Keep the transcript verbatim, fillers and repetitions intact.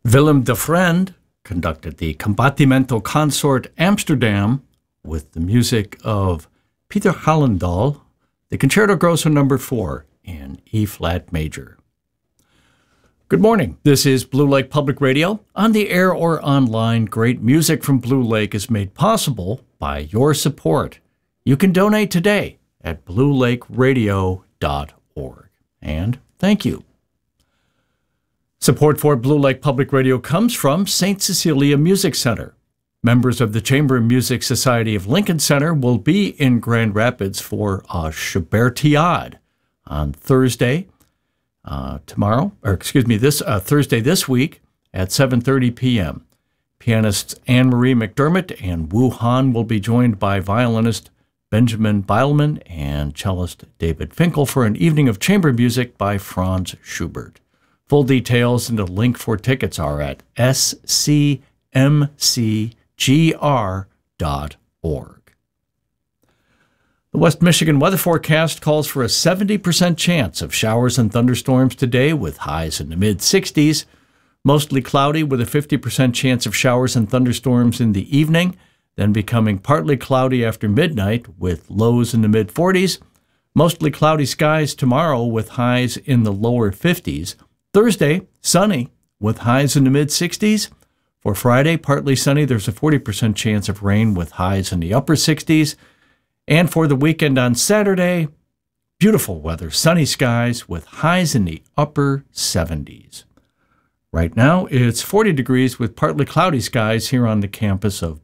Willem de Friend conducted the Combattimento Consort Amsterdam with the music of Peter Hallendahl, the Concerto Grosso number four in E-flat major. Good morning. This is Blue Lake Public Radio. On the air or online, great music from Blue Lake is made possible by your support. You can donate today at blue lake radio dot org. And thank you. Support for Blue Lake Public Radio comes from Saint Cecilia Music Center. Members of the Chamber of Music Society of Lincoln Center will be in Grand Rapids for a Schubertiade on Thursday, uh, tomorrow, or excuse me, this uh, Thursday this week at seven thirty p.m. Pianists Anne-Marie McDermott and Wu Han will be joined by violinist Benjamin Beilman and cellist David Finkel for an evening of chamber music by Franz Schubert. Full details and a link for tickets are at s c m c g r dot org. The West Michigan weather forecast calls for a seventy percent chance of showers and thunderstorms today with highs in the mid-sixties. Mostly cloudy with a fifty percent chance of showers and thunderstorms in the evening, then becoming partly cloudy after midnight with lows in the mid-forties. Mostly cloudy skies tomorrow with highs in the lower fifties. Thursday, sunny with highs in the mid-sixties. For Friday, partly sunny. There's a forty percent chance of rain with highs in the upper sixties. And for the weekend on Saturday, beautiful weather, sunny skies with highs in the upper seventies. Right now, it's forty degrees with partly cloudy skies here on the campus of